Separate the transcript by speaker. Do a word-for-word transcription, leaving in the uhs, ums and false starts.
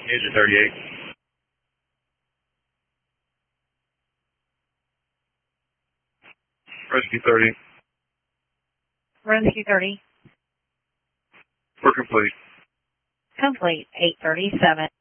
Speaker 1: Engine thirty-eight. Rescue thirty.
Speaker 2: Rescue thirty.
Speaker 1: We're complete.
Speaker 2: Complete. eight thirty-seven.